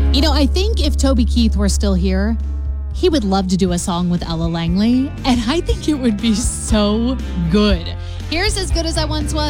You know, I think if Toby Keith were still here, he would love to do a song with Ella Langley, and I think it would be so good. Here's As Good As I Once Was.